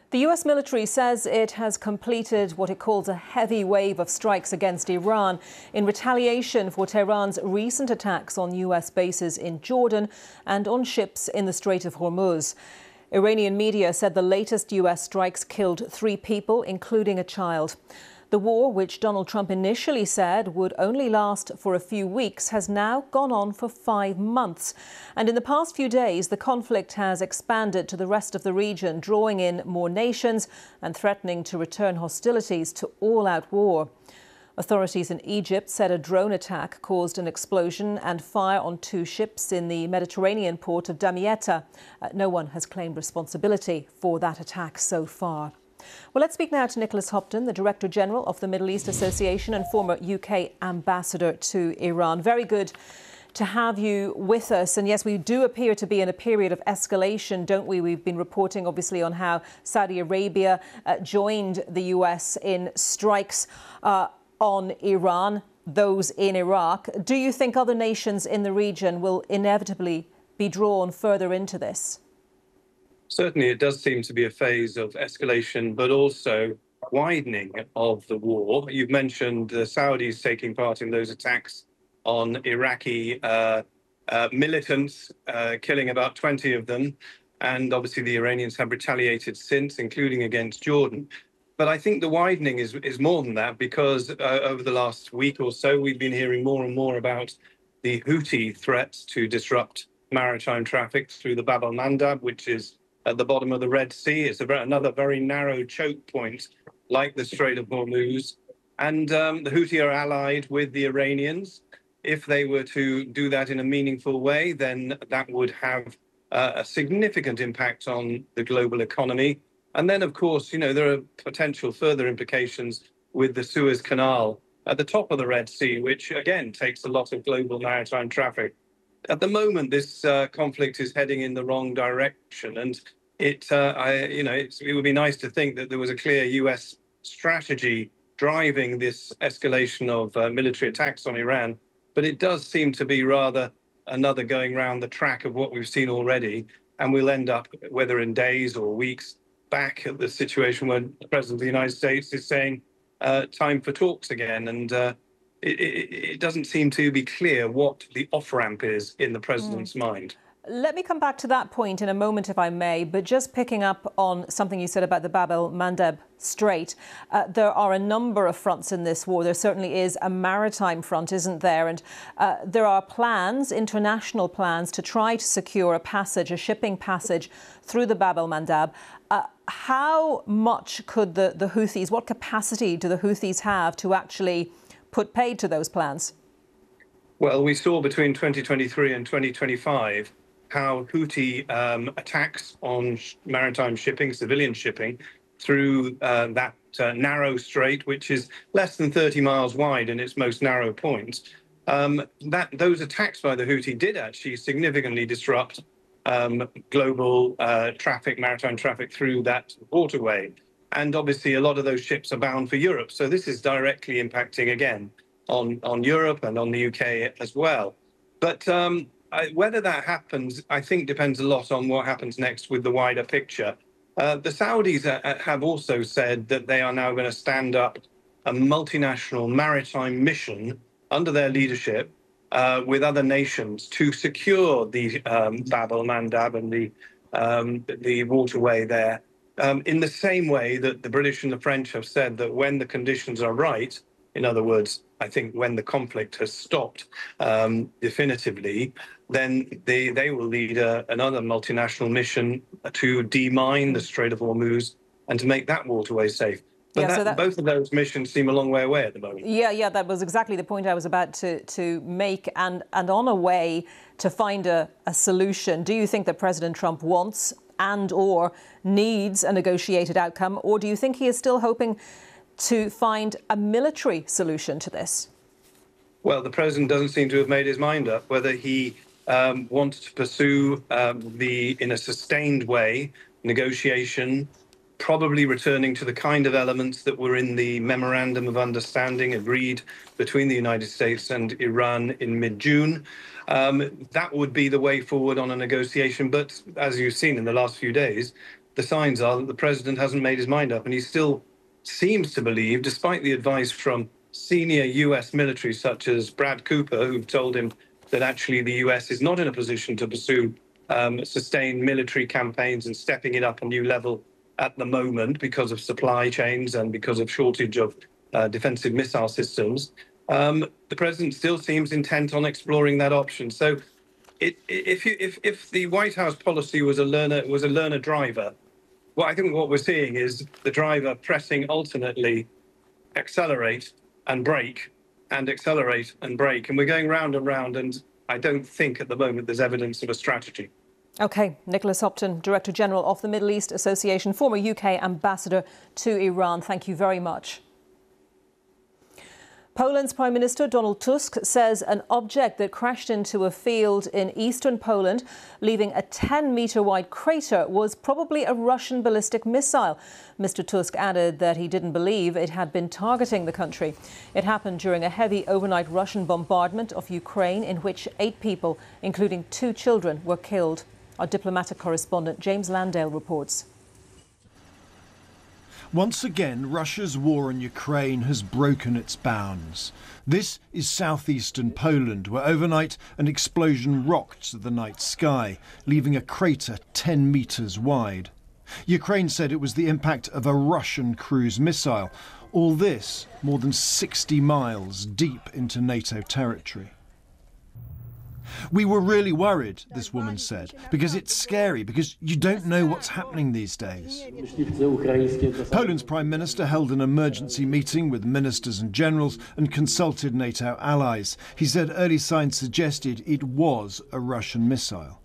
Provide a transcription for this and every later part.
The US military says it has completed what it calls a heavy wave of strikes against Iran in retaliation for Tehran's recent attacks on US bases in Jordan and on ships in the Strait of Hormuz. Iranian media said the latest US strikes killed 3 people, including a child. The war, which Donald Trump initially said would only last for a few weeks, has now gone on for 5 months. And in the past few days, the conflict has expanded to the rest of the region, drawing in more nations and threatening to return hostilities to all-out war. Authorities in Egypt said a drone attack caused an explosion and fire on 2 ships in the Mediterranean port of Damietta. No one has claimed responsibility for that attack so far. Well, let's speak now to Nicholas Hopton, the Director General of the Middle East Association and former UK ambassador to Iran. Very good to have you with us. And yes, we do appear to be in a period of escalation, don't we? We've been reporting, obviously, on how Saudi Arabia joined the US in strikes on Iran, those in Iraq. Do you think other nations in the region will inevitably be drawn further into this? Certainly, it does seem to be a phase of escalation, but also widening of the war. You've mentioned the Saudis taking part in those attacks on Iraqi militants, killing about 20 of them. And obviously, the Iranians have retaliated since, including against Jordan. But I think the widening is more than that, because over the last week or so, we've been hearing more and more about the Houthi threats to disrupt maritime traffic through the Bab el-Mandab, which is at the bottom of the Red Sea. It's another very narrow choke point, like the Strait of Hormuz. And the Houthi are allied with the Iranians. If they were to do that in a meaningful way, then that would have a significant impact on the global economy. And then, of course, there are potential further implications with the Suez Canal at the top of the Red Sea, which, again, takes a lot of global maritime traffic. At the moment, this conflict is heading in the wrong direction, and it would be nice to think that there was a clear US strategy driving this escalation of military attacks on Iran, but it does seem to be rather another going round the track of what we've seen already, and we'll end up, whether in days or weeks, back at the situation where the President of the United States is saying time for talks again, and it doesn't seem to be clear what the off-ramp is in the President's mind. Let me come back to that point in a moment, if I may, but just picking up on something you said about the Bab el-Mandab Strait. There are a number of fronts in this war. There certainly is a maritime front, isn't there? And there are plans, international plans, to try to secure a shipping passage through the Bab el-Mandab. How much could the Houthis, what capacity do the Houthis have to actually put paid to those plans? Well, we saw between 2023 and 2025 how Houthi attacks on maritime shipping, civilian shipping, through that narrow strait, which is less than 30 miles wide in its most narrow point. Those attacks by the Houthi did actually significantly disrupt global maritime traffic through that waterway. And obviously, a lot of those ships are bound for Europe. So this is directly impacting, again, on Europe and on the UK as well. But whether that happens, I think, depends a lot on what happens next with the wider picture. The Saudis have also said that they are now going to stand up a multinational maritime mission under their leadership with other nations to secure the Bab el-Mandab and the waterway there. In the same way that the British and the French have said that when the conditions are right, in other words, I think when the conflict has stopped definitively, then they will lead another multinational mission to demine the Strait of Hormuz and to make that waterway safe. But both of those missions seem a long way away at the moment. Yeah, that was exactly the point I was about to make. And on a way to find a solution, do you think that President Trump wants and or needs a negotiated outcome, or do you think he is still hoping to find a military solution to this? Well, the president doesn't seem to have made his mind up whether he wants to pursue in a sustained way, negotiation, probably returning to the kind of elements that were in the memorandum of understanding agreed between the United States and Iran in mid-June. That would be the way forward on a negotiation. But as you've seen in the last few days, the signs are that the president hasn't made his mind up, and he still seems to believe, despite the advice from senior US military such as Brad Cooper, who've told him that actually the US is not in a position to pursue sustained military campaigns and stepping it up a new level at the moment because of supply chains and because of shortage of defensive missile systems. The president still seems intent on exploring that option. So if the White House policy was a learner driver, well, I think what we're seeing is the driver pressing alternately accelerate and brake and accelerate and brake. And we're going round and round. And I don't think at the moment there's evidence of a strategy. OK, Nicholas Hopton, Director General of the Middle East Association, former UK ambassador to Iran. Thank you very much. Poland's Prime Minister Donald Tusk says an object that crashed into a field in eastern Poland, leaving a 10-metre wide crater, was probably a Russian ballistic missile. Mr. Tusk added that he didn't believe it had been targeting the country. It happened during a heavy overnight Russian bombardment of Ukraine in which 8 people, including 2 children, were killed. Our diplomatic correspondent James Landale reports. Once again, Russia's war on Ukraine has broken its bounds. This is southeastern Poland, where overnight an explosion rocked the night sky, leaving a crater 10 metres wide. Ukraine said it was the impact of a Russian cruise missile. All this more than 60 miles deep into NATO territory. We were really worried, this woman said, because it's scary, because you don't know what's happening these days. Poland's Prime Minister held an emergency meeting with ministers and generals and consulted NATO allies. He said early signs suggested it was a Russian missile.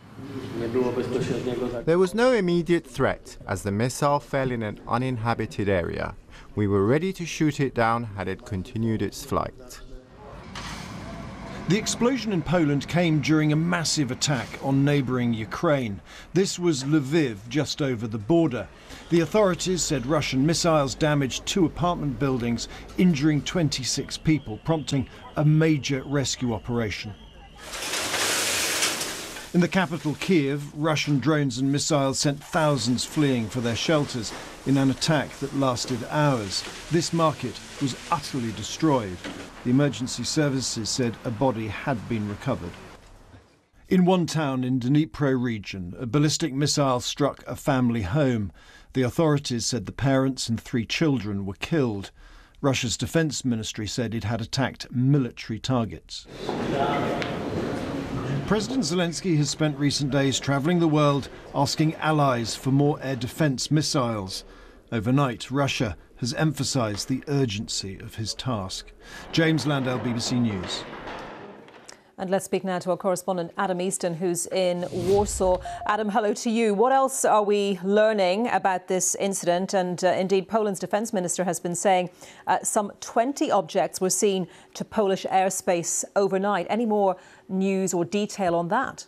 There was no immediate threat as the missile fell in an uninhabited area. We were ready to shoot it down had it continued its flight. The explosion in Poland came during a massive attack on neighbouring Ukraine. This was Lviv, just over the border. The authorities said Russian missiles damaged 2 apartment buildings, injuring 26 people, prompting a major rescue operation. In the capital, Kiev, Russian drones and missiles sent thousands fleeing for their shelters in an attack that lasted hours. This market was utterly destroyed. The emergency services said a body had been recovered. In one town in Dnipro region, a ballistic missile struck a family home. The authorities said the parents and 3 children were killed. Russia's defense ministry said it had attacked military targets. President Zelensky has spent recent days travelling the world asking allies for more air defence missiles. Overnight, Russia has emphasised the urgency of his task. James Landale, BBC News. And let's speak now to our correspondent Adam Easton, who's in Warsaw. Adam, hello to you. What else are we learning about this incident? And indeed, Poland's defence minister has been saying some 20 objects were seen to Polish airspace overnight. Any more news or detail on that?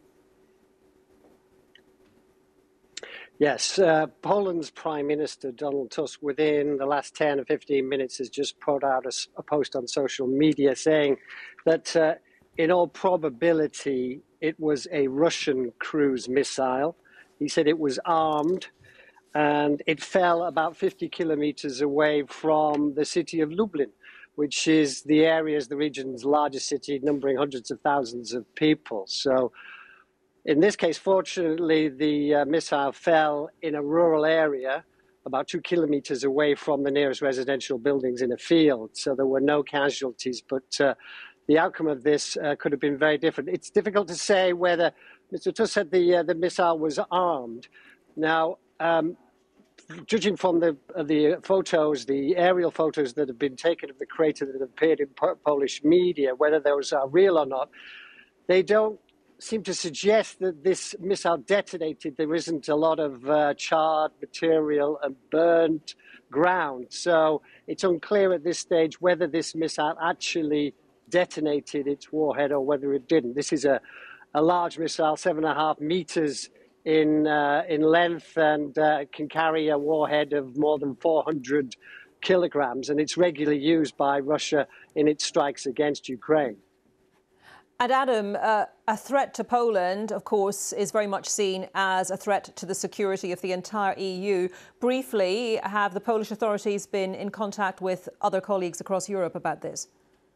Yes, Poland's Prime Minister Donald Tusk, within the last 10 or 15 minutes, has just put out a post on social media saying that in all probability, it was a Russian cruise missile. He said it was armed and it fell about 50 kilometers away from the city of Lublin, which is the region's largest city, numbering hundreds of thousands of people. So in this case, fortunately, the missile fell in a rural area about 2 kilometers away from the nearest residential buildings in a field. So there were no casualties, but the outcome of this could have been very different. It's difficult to say whether Mr. Tusk said the missile was armed. Now, judging from the photos, the aerial photos that have been taken of the crater that have appeared in Polish media, whether those are real or not, they don't seem to suggest that this missile detonated. There isn't a lot of charred material and burnt ground. So it's unclear at this stage whether this missile actually detonated its warhead or whether it didn't. This is a large missile, 7.5 meters in length, and can carry a warhead of more than 400 kilograms, and it's regularly used by Russia in its strikes against Ukraine. And Adam, a threat to Poland, of course, is very much seen as a threat to the security of the entire EU. Briefly, have the Polish authorities been in contact with other colleagues across Europe about this?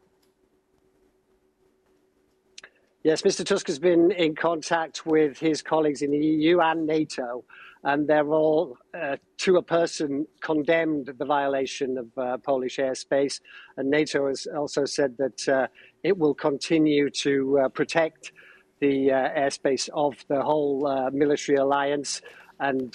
Yes, Mr. Tusk has been in contact with his colleagues in the EU and NATO, and they're all, to a person, condemned the violation of Polish airspace. And NATO has also said that it will continue to protect the airspace of the whole military alliance. And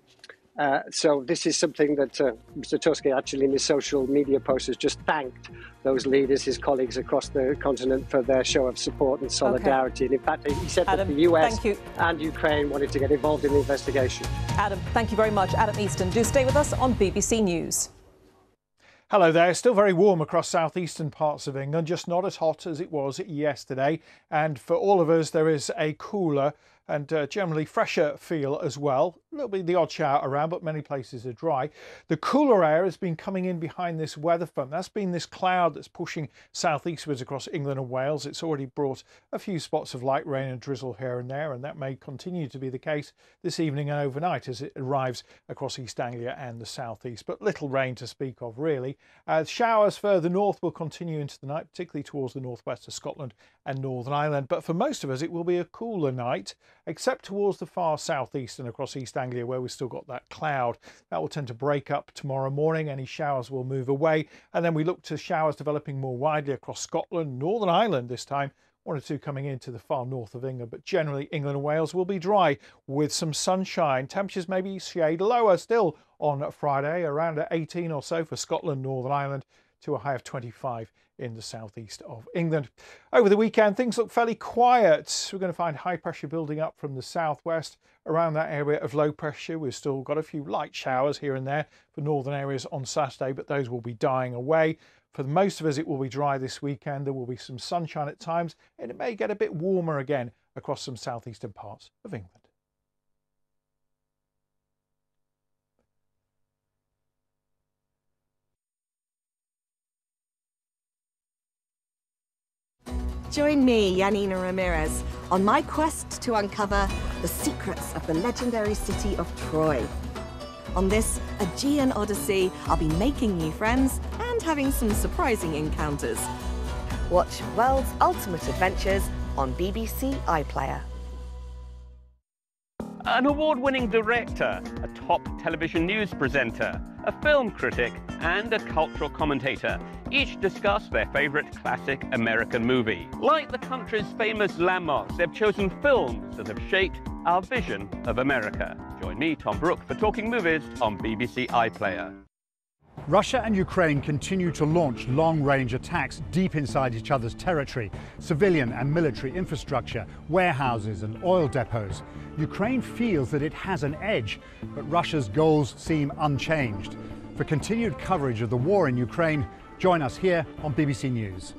so this is something that Mr. Tusk actually in his social media post has just thanked those leaders, his colleagues across the continent, for their show of support and solidarity. Okay. And in fact, he said Adam, that the US and Ukraine wanted to get involved in the investigation. Adam, thank you very much. Adam Easton, do stay with us on BBC News. Hello there. Still very warm across southeastern parts of England, just not as hot as it was yesterday. And for all of us, there is a cooler and generally fresher feel as well. There'll be the odd shower around, but many places are dry. The cooler air has been coming in behind this weather front. That's been this cloud that's pushing southeastwards across England and Wales. It's already brought a few spots of light rain and drizzle here and there, and that may continue to be the case this evening and overnight as it arrives across East Anglia and the southeast. But little rain to speak of, really. Showers further north will continue into the night, particularly towards the northwest of Scotland and Northern Ireland. But for most of us, it will be a cooler night, except towards the far southeast and across East Anglia, where we've still got that cloud. That will tend to break up tomorrow morning. Any showers will move away. And then we look to showers developing more widely across Scotland, Northern Ireland this time, one or two coming into the far north of England. But generally, England and Wales will be dry with some sunshine. Temperatures maybe shade lower still on Friday, around 18 or so for Scotland, Northern Ireland, to a high of 25 in the southeast of England. Over the weekend, things look fairly quiet. We're going to find high pressure building up from the southwest around that area of low pressure. We've still got a few light showers here and there for northern areas on Saturday, but those will be dying away. For most of us, it will be dry this weekend. There will be some sunshine at times, and it may get a bit warmer again across some southeastern parts of England. Join me, Yanina Ramirez, on my quest to uncover the secrets of the legendary city of Troy. On this Aegean Odyssey, I'll be making new friends and having some surprising encounters. Watch World's Ultimate Adventures on BBC iPlayer. An award-winning director, a top television news presenter, a film critic, and a cultural commentator each discuss their favourite classic American movie. Like the country's famous landmarks, they've chosen films that have shaped our vision of America. Join me, Tom Brooke, for Talking Movies on BBC iPlayer. Russia and Ukraine continue to launch long-range attacks deep inside each other's territory, civilian and military infrastructure, warehouses and oil depots. Ukraine feels that it has an edge, but Russia's goals seem unchanged. For continued coverage of the war in Ukraine, join us here on BBC News.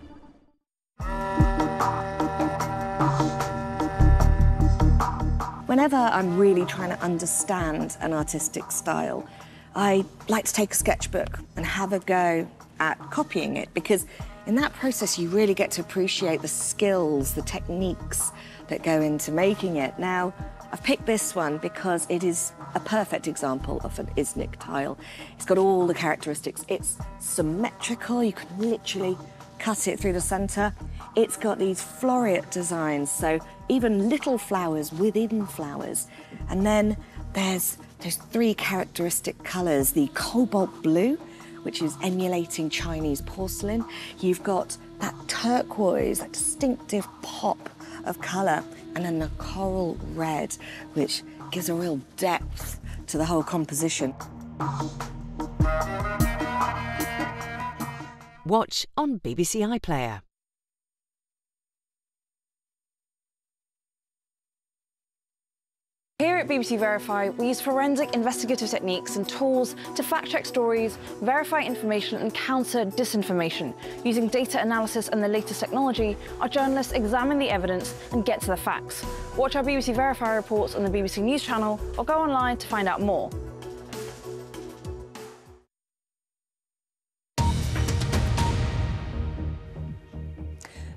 Whenever I'm really trying to understand an artistic style, I like to take a sketchbook and have a go at copying it, because in that process you really get to appreciate the skills, the techniques that go into making it. Now, I've picked this one because it is a perfect example of an Iznik tile. It's got all the characteristics. It's symmetrical, you can literally cut it through the centre. It's got these floreate designs, so even little flowers within flowers. And then there's three characteristic colours: the cobalt blue, which is emulating Chinese porcelain. You've got that turquoise, that distinctive pop of colour, and then the coral red, which gives a real depth to the whole composition. Watch on BBC iPlayer. Here at BBC Verify, we use forensic investigative techniques and tools to fact-check stories, verify information and counter disinformation. Using data analysis and the latest technology, our journalists examine the evidence and get to the facts. Watch our BBC Verify reports on the BBC News channel or go online to find out more.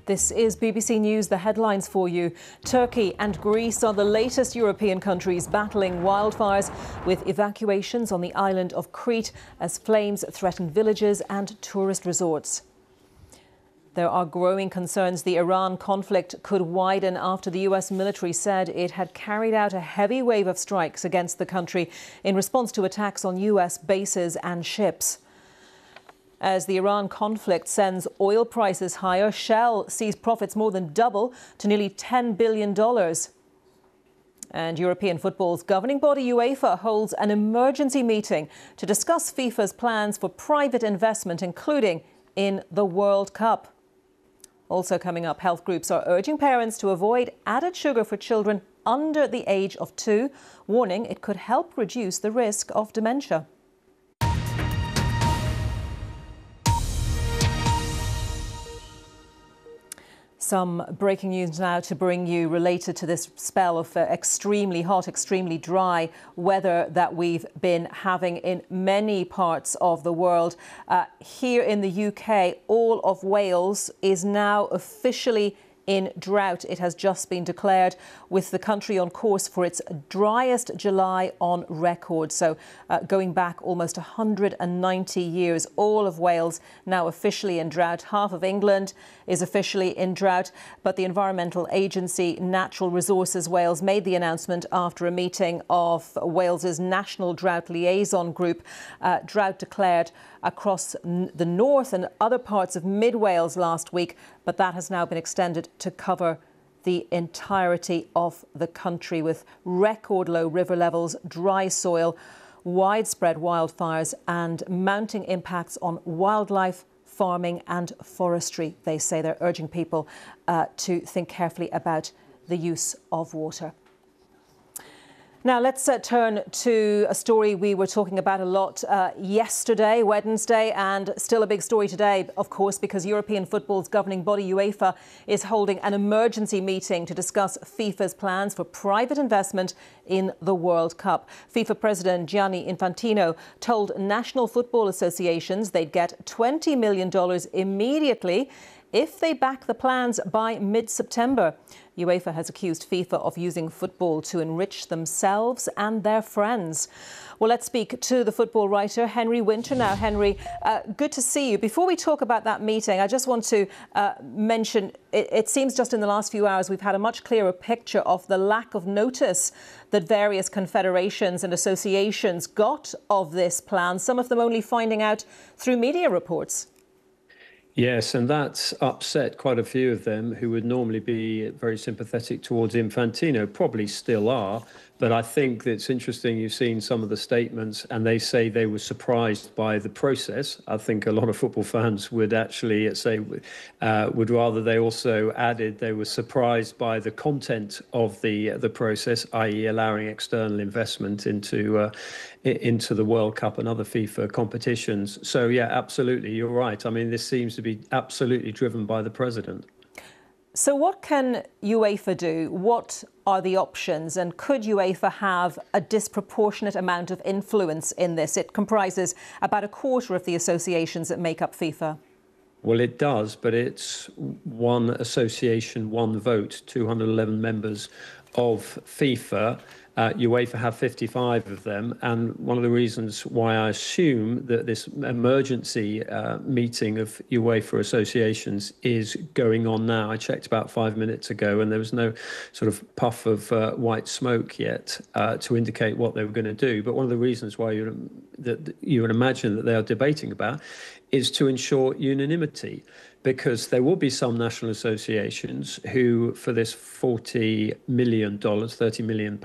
This is BBC News, the headlines for you. Turkey and Greece are the latest European countries battling wildfires, with evacuations on the island of Crete as flames threaten villages and tourist resorts. There are growing concerns the Iran conflict could widen after the US military said it had carried out a heavy wave of strikes against the country in response to attacks on US bases and ships. As the Iran conflict sends oil prices higher, Shell sees profits more than double to nearly $10 billion. And European football's governing body UEFA holds an emergency meeting to discuss FIFA's plans for private investment, including in the World Cup. Also coming up, health groups are urging parents to avoid added sugar for children under the age of 2, warning it could help reduce the risk of dementia. Some breaking news now to bring you related to this spell of extremely hot, extremely dry weather that we've been having in many parts of the world. Here in the UK, all of Wales is now officially in drought. It has just been declared, with the country on course for its driest July on record. So going back almost 190 years, all of Wales now officially in drought. Half of England is officially in drought. But the environmental agency Natural Resources Wales made the announcement after a meeting of Wales's National Drought Liaison Group. Drought declared across the north and other parts of mid Wales last week, but that has now been extended to cover the entirety of the country, with record low river levels, dry soil, widespread wildfires and mounting impacts on wildlife, farming and forestry. They say they're urging people to think carefully about the use of water. Now, let's turn to a story we were talking about a lot yesterday, Wednesday, and still a big story today, of course, because European football's governing body, UEFA, is holding an emergency meeting to discuss FIFA's plans for private investment in the World Cup. FIFA President Gianni Infantino told national football associations they'd get $20 million immediately if they back the plans by mid-September. UEFA has accused FIFA of using football to enrich themselves and their friends. Well, let's speak to the football writer, Henry Winter now. Henry, good to see you. Before we talk about that meeting, I just want to mention, it seems just in the last few hours we've had a much clearer picture of the lack of notice that various confederations and associations got of this plan, some of them only finding out through media reports. Yes, and that's upset quite a few of them who would normally be very sympathetic towards Infantino, probably still are. But I think that it's interesting, you've seen some of the statements and they say they were surprised by the process. I think a lot of football fans would actually say, would rather they also added they were surprised by the content of the process, i.e. allowing external investment into the World Cup and other FIFA competitions. So, yeah, absolutely, you're right. I mean, this seems to be absolutely driven by the president. So what can UEFA do? What are the options? And could UEFA have a disproportionate amount of influence in this? It comprises about a quarter of the associations that make up FIFA. Well, it does, but it's one association, one vote, 211 members of FIFA. UEFA have 55 of them, and one of the reasons why I assume that this emergency meeting of UEFA associations is going on now. I checked about 5 minutes ago, and there was no sort of puff of white smoke yet to indicate what they were going to do. But one of the reasons why you would imagine that they are debating about is to ensure unanimity, because there will be some national associations who, for this $40 million, £30 million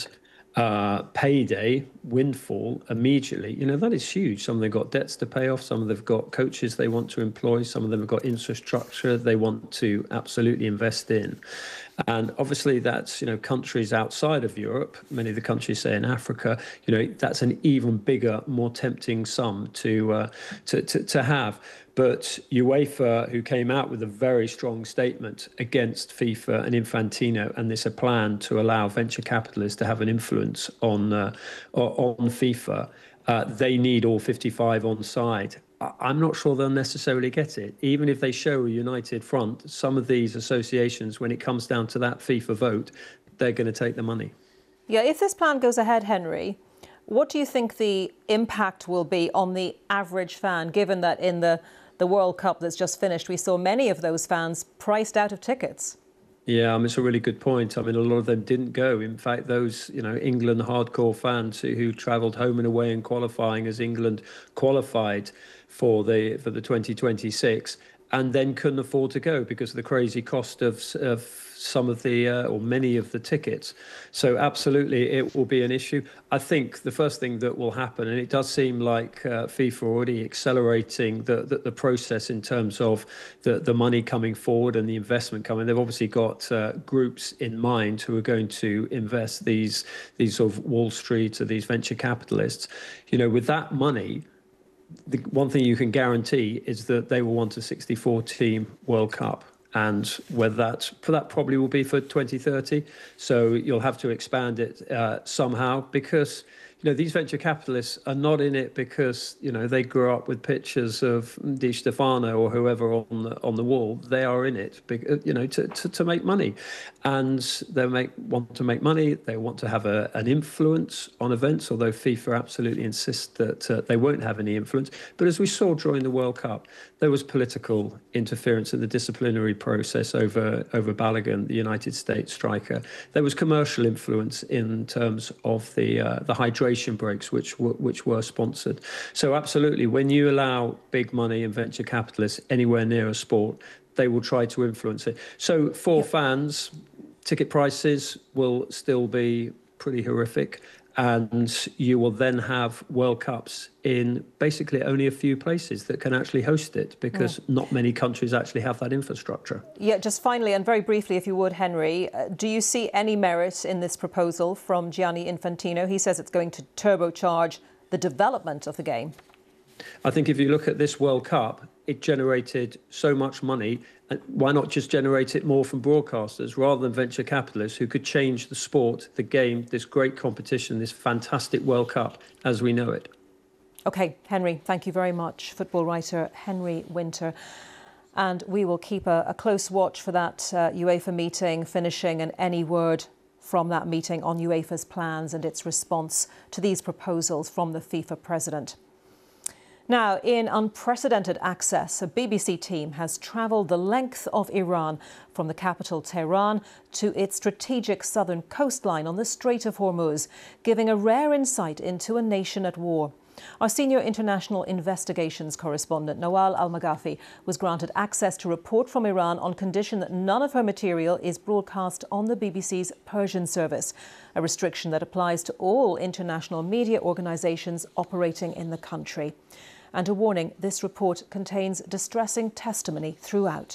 payday windfall immediately, that is huge. Some of them have got debts to pay off, some of them have got coaches they want to employ, some of them have got infrastructure they want to absolutely invest in. And obviously that's, countries outside of Europe, many of the countries, say in Africa, that's an even bigger, more tempting sum to have. But UEFA, who came out with a very strong statement against FIFA and Infantino, and there's a plan to allow venture capitalists to have an influence on FIFA, they need all 55 on side. I'm not sure they'll necessarily get it. Even if they show a united front, some of these associations, when it comes down to that FIFA vote, they're going to take the money. Yeah, if this plan goes ahead, Henry, what do you think the impact will be on the average fan, given that in the World Cup that's just finished, we saw many of those fans priced out of tickets? Yeah, it's a really good point. A lot of them didn't go. In fact, those, England hardcore fans who travelled home and away in qualifying as England qualified for the 2026 and then couldn't afford to go because of the crazy cost of some of the or many of the tickets. So absolutely, it will be an issue. I think the first thing that will happen, and it does seem like FIFA already accelerating the process in terms of the money coming forward and the investment coming. They've obviously got groups in mind who are going to invest these sort of Wall Street or these venture capitalists. With that money, the one thing you can guarantee is that they will want a 64-team World Cup. And whether that probably will be for 2030. So you'll have to expand it somehow because, these venture capitalists are not in it because, they grew up with pictures of Di Stefano or whoever on the wall. They are in it, to make money. And they want to make money. They want to have an influence on events, although FIFA absolutely insists that they won't have any influence. But as we saw during the World Cup, there was political interference in the disciplinary process over Balogun, the United States striker. There was commercial influence in terms of the hydration breaks, which were sponsored. So absolutely, when you allow big money and venture capitalists anywhere near a sport, they will try to influence it. So for fans, ticket prices will still be pretty horrific. And you will then have World Cups in basically only a few places that can actually host it because not many countries actually have that infrastructure. Yeah, just finally and very briefly, if you would, Henry, do you see any merit in this proposal from Gianni Infantino? He says it's going to turbocharge the development of the game. I think if you look at this World Cup, it generated so much money. Why not just generate it more from broadcasters rather than venture capitalists who could change the sport, the game, this great competition, this fantastic World Cup as we know it? OK, Henry, thank you very much. Football writer Henry Winter. And we will keep a close watch for that UEFA meeting finishing and any word from that meeting on UEFA's plans and its response to these proposals from the FIFA president. Now, in unprecedented access, a BBC team has travelled the length of Iran from the capital Tehran to its strategic southern coastline on the Strait of Hormuz, giving a rare insight into a nation at war. Our senior international investigations correspondent, Nawal Al-Maghafi, was granted access to report from Iran on condition that none of her material is broadcast on the BBC's Persian service, a restriction that applies to all international media organisations operating in the country. And a warning, this report contains distressing testimony throughout.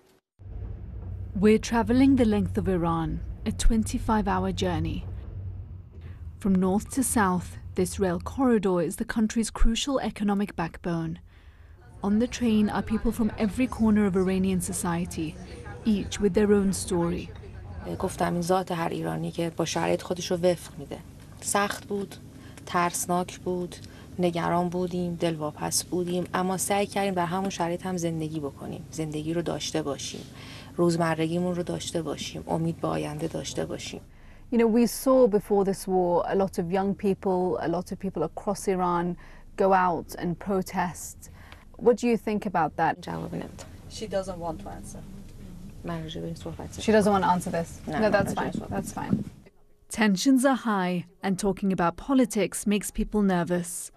We're travelling the length of Iran, a 25-hour journey. From north to south, this rail corridor is the country's crucial economic backbone. On the train are people from every corner of Iranian society, each with their own story. گفتم این ذات هر ایرانی که با شرایط خودش رو وفق میده. سخت بود، ترسناک بود، نگران بودیم، دلواپس بودیم، اما سعی کردیم در همون شرایط هم زندگی بکنیم، زندگی رو داشته باشیم، روزمرگیمون رو داشته باشیم، امید به آینده داشته باشیم. You know, we saw before this war a lot of young people, a lot of people across Iran go out and protest. What do you think about that? She doesn't want to answer. She doesn't want to answer this. No, that's fine. That's fine. Tensions are high, and talking about politics makes people nervous.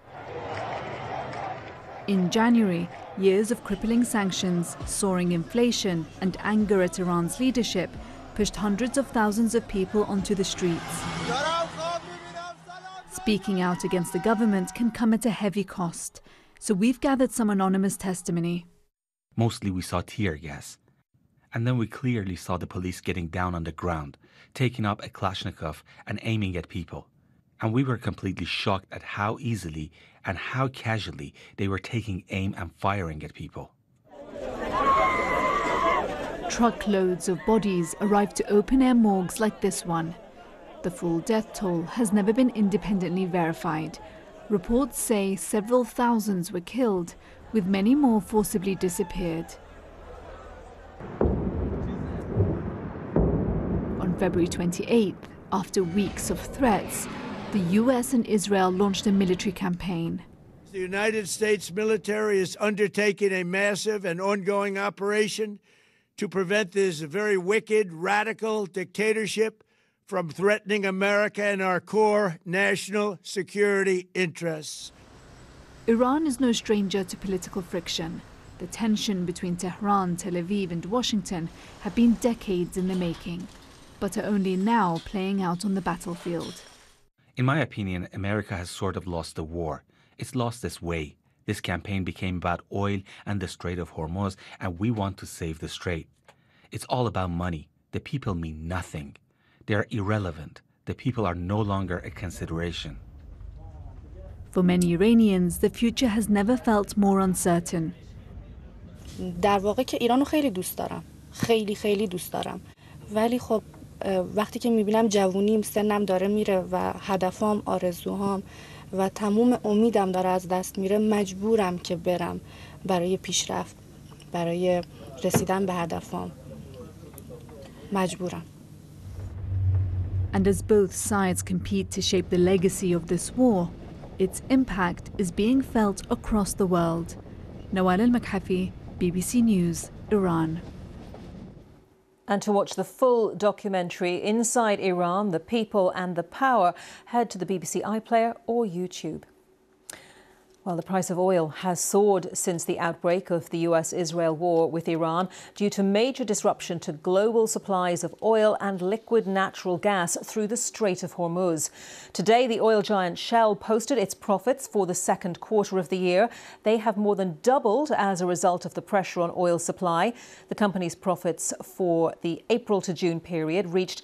In January, years of crippling sanctions, soaring inflation, and anger at Iran's leadership pushed hundreds of thousands of people onto the streets. Speaking out against the government can come at a heavy cost, so we've gathered some anonymous testimony. Mostly we saw tear gas, and then we clearly saw the police getting down on the ground, taking up a Kalashnikov and aiming at people. And we were completely shocked at how easily and how casually they were taking aim and firing at people. Truckloads of bodies arrived to open-air morgues like this one. The full death toll has never been independently verified. Reports say several thousands were killed, with many more forcibly disappeared. On February 28th, after weeks of threats, the US and Israel launched a military campaign. The United States military is undertaking a massive and ongoing operation to prevent this very wicked, radical dictatorship from threatening America and our core national security interests. Iran is no stranger to political friction. The tension between Tehran, Tel Aviv and Washington have been decades in the making, but are only now playing out on the battlefield. In my opinion, America has sort of lost the war. It's lost its way. This campaign became about oil and the Strait of Hormuz, and we want to save the strait. It's all about money. The people mean nothing. They are irrelevant. The people are no longer a consideration. For many Iranians, the future has never felt more uncertain. در واقع که ایرانو خیلی دوست دارم. خیلی دوست دارم. ولی خب وقتی که میبینم جوونیم سنم داره میره و هدفام، آرزوهام و تموم امیدم داره از دست میره، مجبورم که برم برای پیشرفت، برای رسیدن به هدفام. مجبورم. And as both sides compete to shape the legacy of this war, its impact is being felt across the world. Nawal Al-Makhafi, BBC News, Iran. And to watch the full documentary Inside Iran, the People and the Power, head to the BBC iPlayer or YouTube. Well, the price of oil has soared since the outbreak of the US-Israel war with Iran due to major disruption to global supplies of oil and liquid natural gas through the Strait of Hormuz. Today, the oil giant Shell posted its profits for the second quarter of the year. They have more than doubled as a result of the pressure on oil supply. The company's profits for the April to June period reached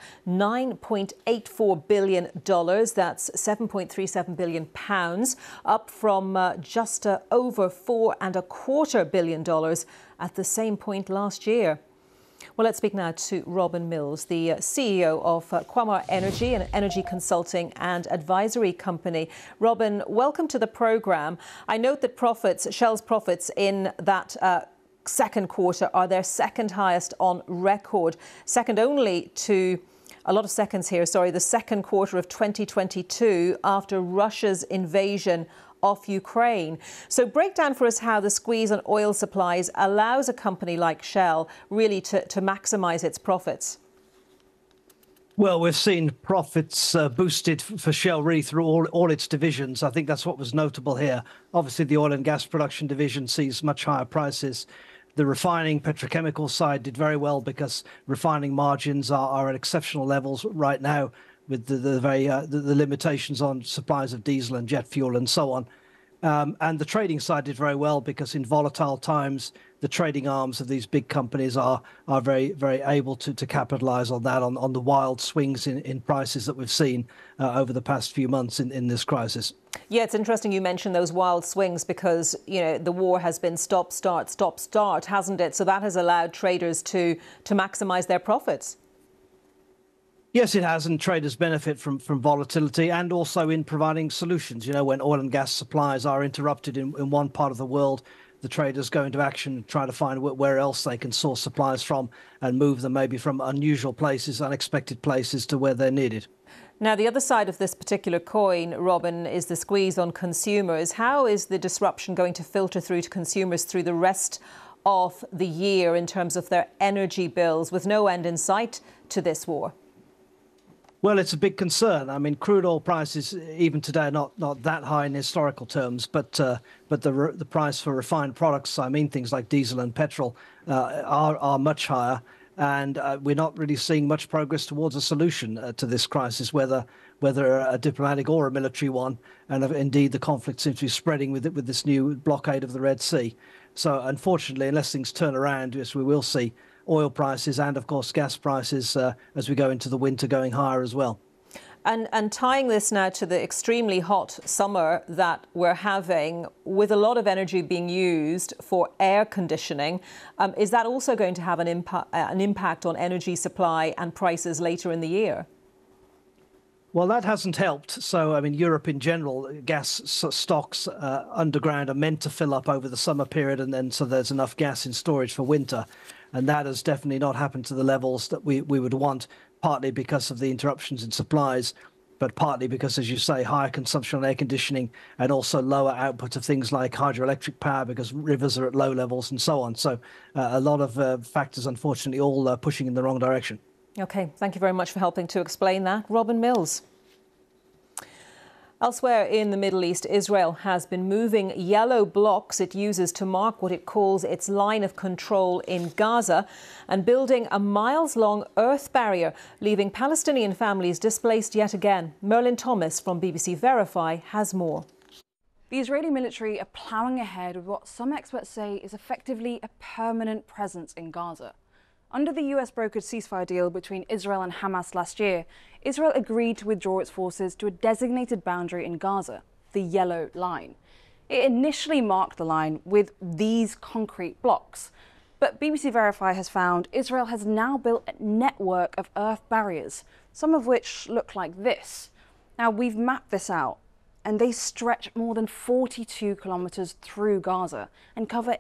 $9.84 billion. That's £7.37 billion, up from just over $4.25 billion at the same point last year. Well, let's speak now to Robin Mills, the CEO of Kwamar Energy, an energy consulting and advisory company. Robin, welcome to the programme. I note that Shell's profits in that second quarter are their second highest on record, second only to a lot of seconds here, the second quarter of 2022 after Russia's invasion of Ukraine. So break down for us how the squeeze on oil supplies allows a company like Shell really to maximise its profits. Well, we've seen profits boosted for Shell really through all its divisions. I think that's what was notable here. Obviously, the oil and gas production division sees much higher prices. The refining petrochemical side did very well because refining margins are at exceptional levels right now, with the limitations on supplies of diesel and jet fuel and so on. And the trading side did very well because in volatile times, the trading arms of these big companies are very able to capitalize on that, on the wild swings in prices that we've seen over the past few months in this crisis. Yeah, it's interesting you mentioned those wild swings because, you know, the war has been stop, start, hasn't it? So that has allowed traders to maximize their profits. Yes, it has, and traders benefit from volatility and also in providing solutions. You know, when oil and gas supplies are interrupted in one part of the world, the traders go into action and try to find where else they can source supplies from and move them maybe from unusual places, unexpected places to where they're needed. Now, the other side of this particular coin, Robin, is the squeeze on consumers. How is the disruption going to filter through to consumers through the rest of the year in terms of their energy bills with no end in sight to this war? Well, it's a big concern. I mean, crude oil prices, even today, are not that high in historical terms, but the price for refined products, I mean, things like diesel and petrol, are much higher. And we're not really seeing much progress towards a solution to this crisis, whether a diplomatic or a military one. And indeed, the conflict seems to be spreading with this new blockade of the Red Sea. So unfortunately, unless things turn around, yes, we will see oil prices and, of course, gas prices as we go into the winter going higher as well. And tying this now to the extremely hot summer that we're having, with a lot of energy being used for air conditioning, is that also going to have an impact on energy supply and prices later in the year? Well, that hasn't helped. So, I mean, Europe in general, gas stocks underground are meant to fill up over the summer period, and then so there's enough gas in storage for winter. And that has definitely not happened to the levels that we would want, partly because of the interruptions in supplies, but partly because, as you say, higher consumption on air conditioning and also lower output of things like hydroelectric power because rivers are at low levels and so on. So a lot of factors, unfortunately, all pushing in the wrong direction. OK, thank you very much for helping to explain that. Robin Mills. Elsewhere in the Middle East, Israel has been moving yellow blocks it uses to mark what it calls its line of control in Gaza and building a miles-long earth barrier, leaving Palestinian families displaced yet again. Merlin Thomas from BBC Verify has more. The Israeli military are ploughing ahead with what some experts say is effectively a permanent presence in Gaza. Under the US-brokered ceasefire deal between Israel and Hamas last year, Israel agreed to withdraw its forces to a designated boundary in Gaza, the Yellow Line. It initially marked the line with these concrete blocks, but BBC Verify has found Israel has now built a network of earth barriers, some of which look like this. Now, we've mapped this out, and they stretch more than 42 kilometers through Gaza and cover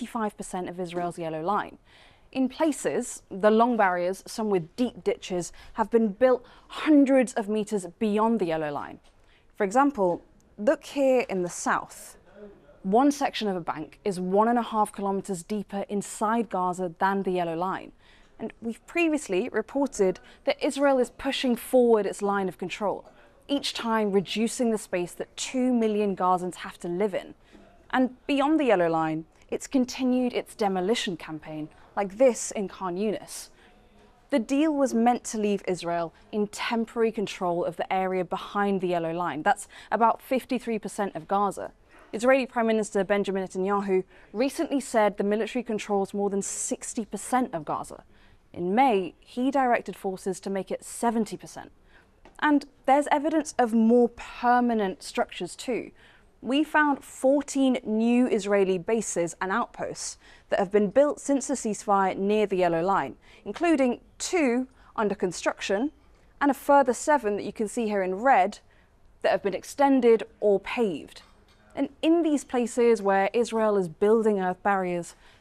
85% of Israel's Yellow Line. In places, the long barriers, some with deep ditches, have been built hundreds of meters beyond the Yellow Line. For example, look here in the south. One section of a bank is 1.5 kilometers deeper inside Gaza than the Yellow Line. And we've previously reported that Israel is pushing forward its line of control, each time reducing the space that 2 million Gazans have to live in. And beyond the Yellow Line, it's continued its demolition campaign, like this in Khan Yunis. The deal was meant to leave Israel in temporary control of the area behind the Yellow Line. That's about 53% of Gaza. Israeli Prime Minister Benjamin Netanyahu recently said the military controls more than 60% of Gaza. In May, he directed forces to make it 70%. And there's evidence of more permanent structures too. We found 14 new Israeli bases and outposts that have been built since the ceasefire near the Yellow Line, including 2 under construction and a further 7 that you can see here in red that have been extended or paved. And in these places where Israel is building earth barriers,